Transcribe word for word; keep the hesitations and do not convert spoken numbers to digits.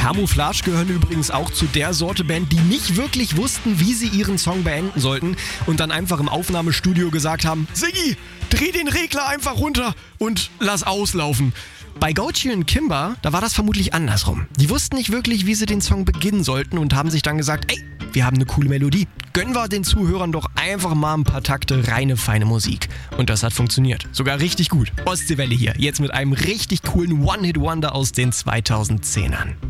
Camouflage gehören übrigens auch zu der Sorte Band, die nicht wirklich wussten, wie sie ihren Song beenden sollten und dann einfach im Aufnahmestudio gesagt haben: Siggi, dreh den Regler einfach runter und lass auslaufen. Bei Gotye und Kimber, da war das vermutlich andersrum. Die wussten nicht wirklich, wie sie den Song beginnen sollten und haben sich dann gesagt: Ey, wir haben eine coole Melodie. Gönnen wir den Zuhörern doch einfach mal ein paar Takte reine, feine Musik. Und das hat funktioniert. Sogar richtig gut. Ostseewelle hier, jetzt mit einem richtig coolen One-Hit-Wonder aus den zweitausendzehnern.